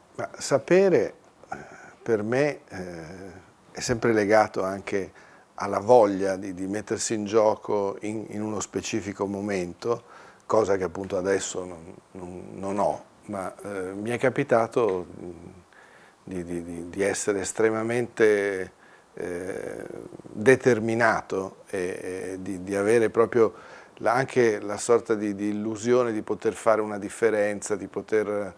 Ma sapere per me è sempre legato anche alla voglia di mettersi in gioco in uno specifico momento, cosa che appunto adesso non ho, ma mi è capitato di essere estremamente determinato e di avere proprio anche la sorta di illusione di poter fare una differenza, di poter...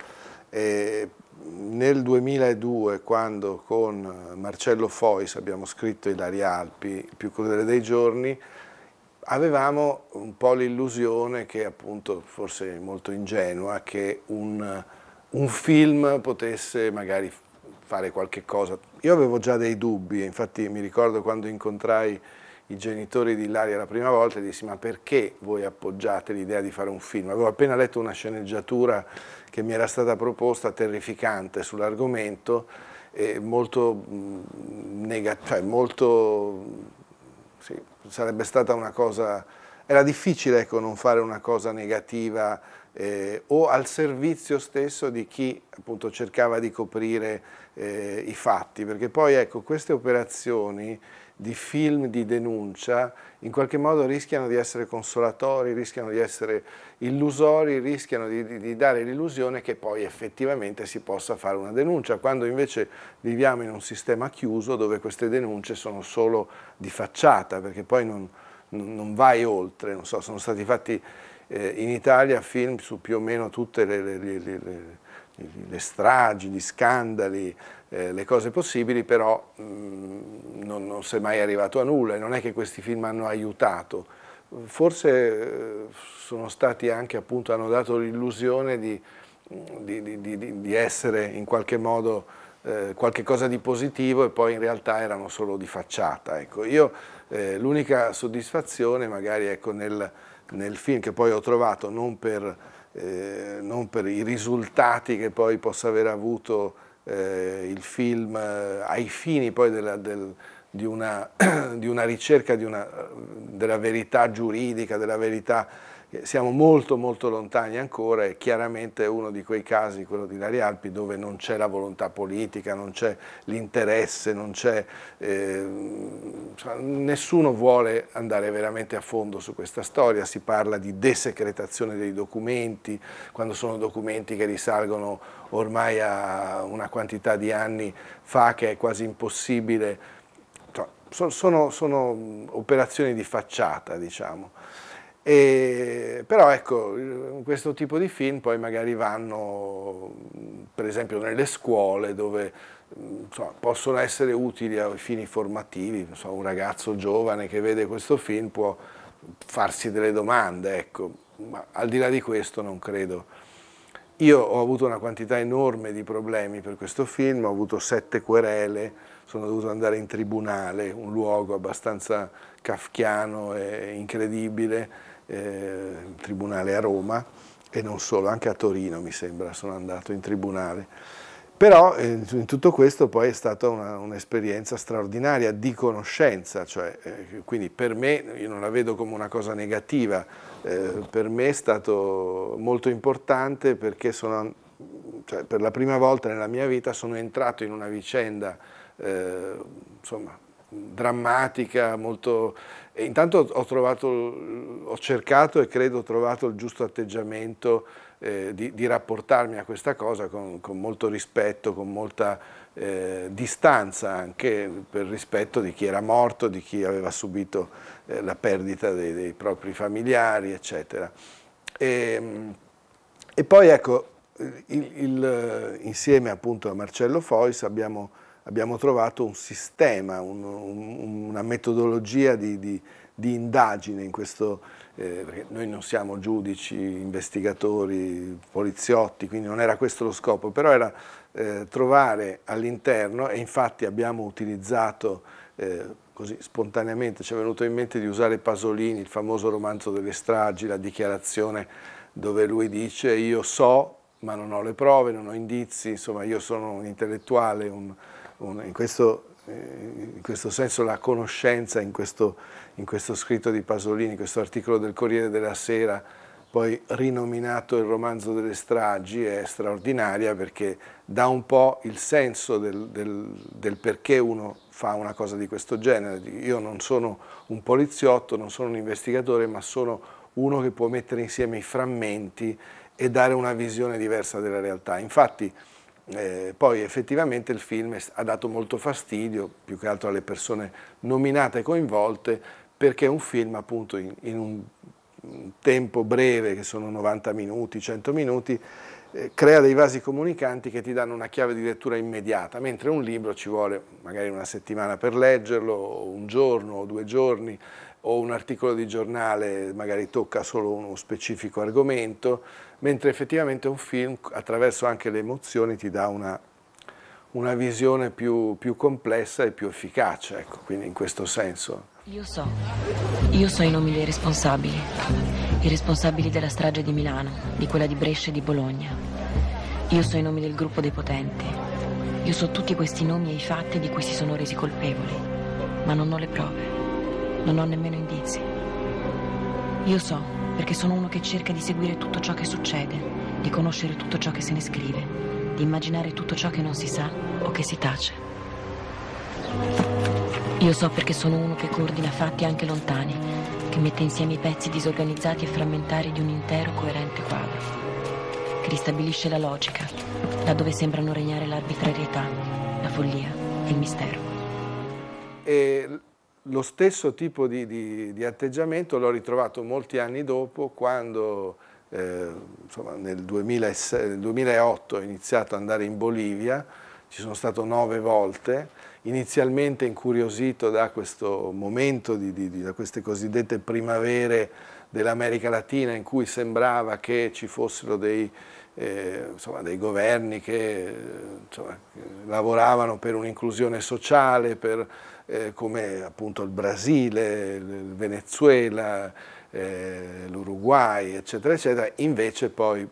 nel 2002, quando con Marcello Fois abbiamo scritto Ilaria Alpi, Il più crudele dei giorni, avevamo un po' l'illusione che, appunto, forse molto ingenua, che un film potesse magari fare qualche cosa. Io avevo già dei dubbi, infatti mi ricordo quando incontrai i genitori di Ilaria la prima volta e dissi: ma perché voi appoggiate l'idea di fare un film? Avevo appena letto una sceneggiatura che mi era stata proposta, terrificante sull'argomento, molto negativa, molto, sì, sarebbe stata una cosa, era difficile, ecco, non fare una cosa negativa o al servizio stesso di chi appunto cercava di coprire i fatti, perché poi, ecco, queste operazioni di film di denuncia in qualche modo rischiano di essere consolatori, rischiano di essere illusori, rischiano di dare l'illusione che poi effettivamente si possa fare una denuncia, quando invece viviamo in un sistema chiuso dove queste denunce sono solo di facciata, perché poi non vai oltre. Non so, sono stati fatti in Italia film su più o meno tutte le stragi, gli scandali, le cose possibili, però non si è mai arrivato a nulla, e non è che questi film hanno aiutato. Forse sono stati anche, appunto, hanno dato l'illusione di essere in qualche modo qualche cosa di positivo, e poi in realtà erano solo di facciata. Ecco, io l'unica soddisfazione magari, ecco, nel film che poi ho trovato, non per i risultati che poi possa aver avuto il film ai fini poi di una ricerca della verità giuridica, della verità, siamo molto molto lontani ancora, e chiaramente è uno di quei casi, quello di Ilaria Alpi, dove non c'è la volontà politica, non c'è l'interesse, non c'è, nessuno vuole andare veramente a fondo su questa storia. Si parla di desecretazione dei documenti, quando sono documenti che risalgono ormai a una quantità di anni fa che è quasi impossibile. Sono operazioni di facciata, diciamo. Però ecco, questo tipo di film poi magari vanno, per esempio, nelle scuole, dove insomma, possono essere utili a fini formativi. Non so, un ragazzo giovane che vede questo film può farsi delle domande, ecco, ma al di là di questo non credo. Io ho avuto una quantità enorme di problemi per questo film, ho avuto 7 querele, sono dovuto andare in tribunale, un luogo abbastanza kafkiano e incredibile, il tribunale a Roma, e non solo, anche a Torino mi sembra sono andato in tribunale. Però in tutto questo poi è stata un'esperienza straordinaria di conoscenza, cioè, quindi per me, io non la vedo come una cosa negativa, per me è stato molto importante, perché cioè, per la prima volta nella mia vita sono entrato in una vicenda insomma, drammatica, molto... E intanto ho cercato, e credo ho trovato il giusto atteggiamento di rapportarmi a questa cosa con molto rispetto, con molta distanza, anche per rispetto di chi era morto, di chi aveva subito la perdita dei propri familiari, eccetera. E poi, ecco, insieme appunto a Marcello Fois abbiamo trovato un sistema, una metodologia di indagine in questo, perché noi non siamo giudici, investigatori, poliziotti, quindi non era questo lo scopo, però era trovare all'interno, e infatti abbiamo utilizzato così spontaneamente, ci è venuto in mente di usare Pasolini, il famoso romanzo delle stragi, la dichiarazione dove lui dice: io so ma non ho le prove, non ho indizi, insomma io sono un intellettuale, in questo senso la conoscenza in questo scritto di Pasolini, questo articolo del Corriere della Sera poi rinominato Il romanzo delle stragi, è straordinaria perché dà un po' il senso del perché uno fa una cosa di questo genere. Io non sono un poliziotto, non sono un investigatore, ma sono uno che può mettere insieme i frammenti e dare una visione diversa della realtà. Infatti poi effettivamente il film ha dato molto fastidio, più che altro alle persone nominate e coinvolte, perché è un film appunto in un tempo breve, che sono 90 minuti, 100 minuti, crea dei vasi comunicanti che ti danno una chiave di lettura immediata, mentre un libro ci vuole magari una settimana per leggerlo, o un giorno o 2 giorni, o un articolo di giornale magari tocca solo uno specifico argomento, mentre effettivamente un film, attraverso anche le emozioni, ti dà una visione più complessa e più efficace, ecco, quindi in questo senso. Io so i nomi dei responsabili, i responsabili della strage di Milano, di quella di Brescia e di Bologna. Io so i nomi del gruppo dei potenti. Io so tutti questi nomi e i fatti di cui si sono resi colpevoli, ma non ho le prove, non ho nemmeno indizi. Io so, perché sono uno che cerca di seguire tutto ciò che succede, di conoscere tutto ciò che se ne scrive, di immaginare tutto ciò che non si sa o che si tace. Io so perché sono uno che coordina fatti anche lontani, che mette insieme i pezzi disorganizzati e frammentari di un intero coerente quadro, che ristabilisce la logica, laddove sembrano regnare l'arbitrarietà, la follia e il mistero. E lo stesso tipo di atteggiamento l'ho ritrovato molti anni dopo, quando insomma, nel 2008 ho iniziato ad andare in Bolivia. Ci sono stato 9 volte, inizialmente incuriosito da questo momento, da queste cosiddette primavere dell'America Latina, in cui sembrava che ci fossero dei governi che lavoravano per un'inclusione sociale, come appunto il Brasile, il Venezuela, l'Uruguay, eccetera, eccetera. Invece poi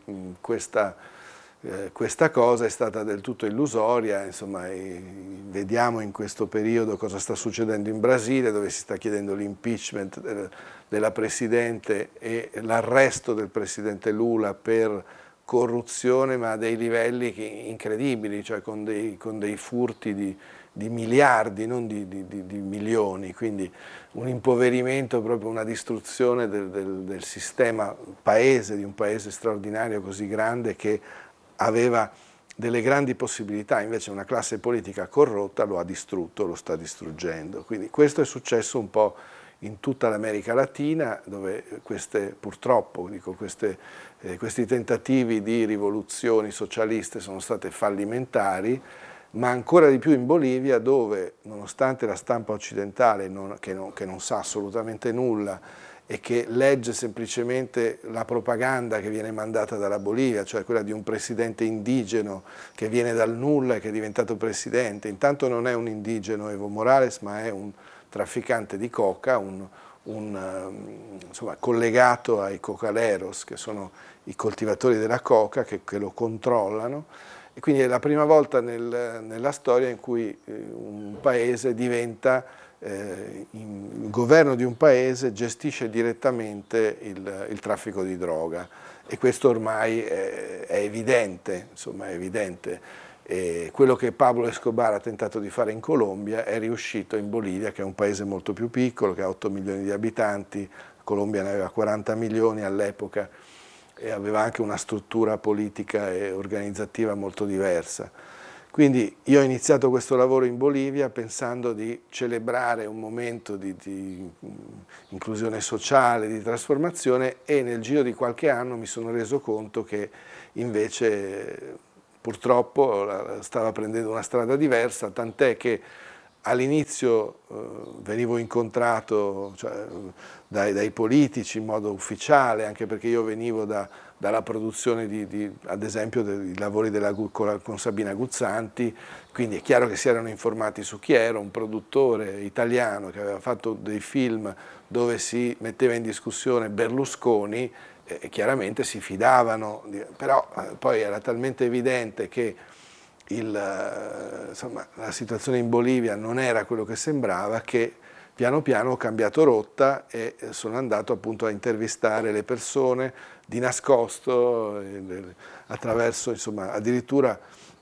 questa cosa è stata del tutto illusoria, insomma, vediamo in questo periodo cosa sta succedendo in Brasile, dove si sta chiedendo l'impeachment della Presidente e l'arresto del Presidente Lula per corruzione, ma a dei livelli incredibili, cioè con dei furti di miliardi, non di milioni, quindi un impoverimento, proprio una distruzione del sistema paese, di un paese straordinario così grande che aveva delle grandi possibilità, invece una classe politica corrotta lo ha distrutto, lo sta distruggendo. Quindi questo è successo un po' in tutta l'America Latina, dove purtroppo questi tentativi di rivoluzioni socialiste sono state fallimentari, ma ancora di più in Bolivia, dove nonostante la stampa occidentale che non sa assolutamente nulla e che legge semplicemente la propaganda che viene mandata dalla Bolivia, cioè quella di un presidente indigeno che viene dal nulla e che è diventato presidente. Intanto non è un indigeno Evo Morales, ma è un trafficante di coca, insomma, collegato ai cocaleros, che sono i coltivatori della coca che lo controllano. E quindi è la prima volta nella storia in cui un paese diventa, il governo di un paese gestisce direttamente il traffico di droga, e questo ormai è evidente, insomma è evidente. E quello che Pablo Escobar ha tentato di fare in Colombia è riuscito in Bolivia, che è un paese molto più piccolo, che ha 8 milioni di abitanti, la Colombia ne aveva 40 milioni all'epoca, e aveva anche una struttura politica e organizzativa molto diversa. Quindi io ho iniziato questo lavoro in Bolivia pensando di celebrare un momento di inclusione sociale, di trasformazione, e nel giro di qualche anno mi sono reso conto che invece purtroppo stava prendendo una strada diversa, tant'è che all'inizio venivo incontrato, cioè, dai politici in modo ufficiale, anche perché io venivo dalla produzione ad esempio dei lavori con Sabina Guzzanti, quindi è chiaro che si erano informati su chi ero, un produttore italiano che aveva fatto dei film dove si metteva in discussione Berlusconi, e chiaramente si fidavano, però poi era talmente evidente che insomma, la situazione in Bolivia non era quello che sembrava, che piano piano ho cambiato rotta e sono andato appunto a intervistare le persone di nascosto, attraverso, insomma, addirittura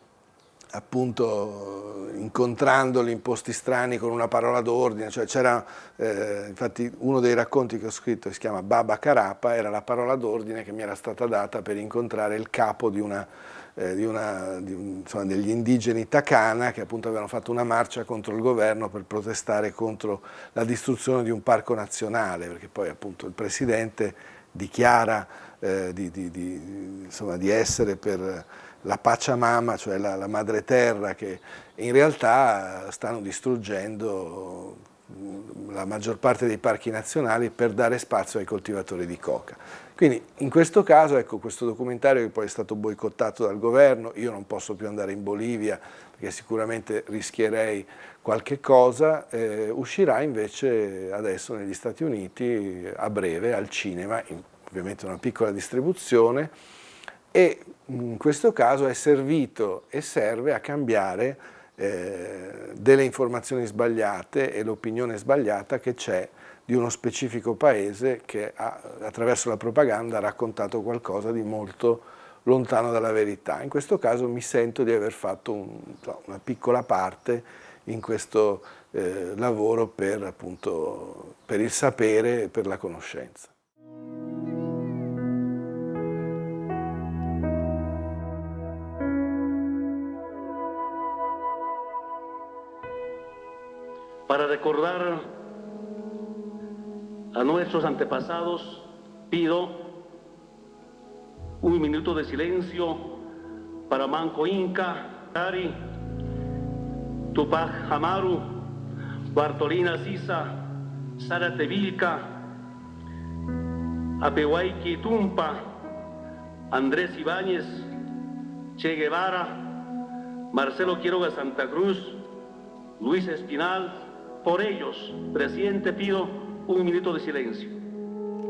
appunto incontrandoli in posti strani con una parola d'ordine, cioè c'era, infatti uno dei racconti che ho scritto, che si chiama Baba Carapa, era la parola d'ordine che mi era stata data per incontrare il capo insomma, degli indigeni Takana, che appunto avevano fatto una marcia contro il governo per protestare contro la distruzione di un parco nazionale, perché poi appunto il presidente dichiara insomma, di essere per la Pachamama, cioè la madre terra, che in realtà stanno distruggendo la maggior parte dei parchi nazionali per dare spazio ai coltivatori di coca. Quindi in questo caso, ecco, questo documentario che poi è stato boicottato dal governo, io non posso più andare in Bolivia perché sicuramente rischierei qualche cosa, uscirà invece adesso negli Stati Uniti a breve al cinema, ovviamente una piccola distribuzione, e in questo caso è servito e serve a cambiare delle informazioni sbagliate e l'opinione sbagliata che c'è di uno specifico paese che attraverso la propaganda ha raccontato qualcosa di molto lontano dalla verità. In questo caso mi sento di aver fatto una piccola parte in questo lavoro per, appunto, per il sapere e per la conoscenza. Para recordar a nuestros antepasados, pido un minuto de silencio para Manco Inca, Ari, Tupac Amaru, Bartolina Sisa, Zárate Vilca, Apehuayqui Tumpa, Andrés Ibáñez, Che Guevara, Marcelo Quiroga Santa Cruz, Luis Espinal. Por ellos, presidente, pido un minuto de silencio.